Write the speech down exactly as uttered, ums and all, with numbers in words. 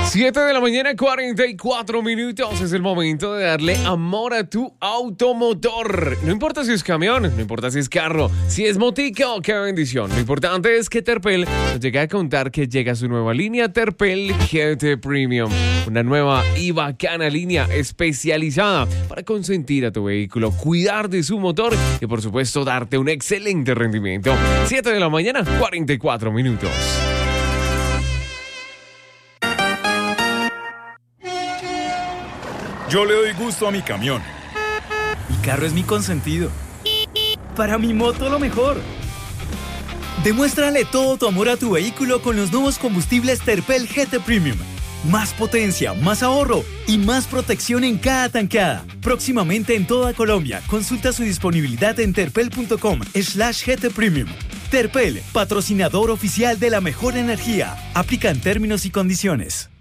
siete de la mañana, cuarenta y cuatro minutos. Es el momento de darle amor a tu automotor. No importa si es camión, no importa si es carro, si es motico, qué bendición. Lo importante es que Terpel nos llega a contar que llega su nueva línea Terpel G T Premium. Una nueva y bacana línea especializada para consentir a tu vehículo, cuidar de su motor y por supuesto darte un excelente rendimiento. siete de la mañana, cuarenta y cuatro minutos. Yo le doy gusto a mi camión. Mi carro es mi consentido. Para mi moto lo mejor. Demuéstrale todo tu amor a tu vehículo con los nuevos combustibles Terpel G T Premium. Más potencia, más ahorro y más protección en cada tanqueada. Próximamente en toda Colombia. Consulta su disponibilidad en terpel.com slash GT Premium. Terpel, patrocinador oficial de la mejor energía. Aplican términos y condiciones.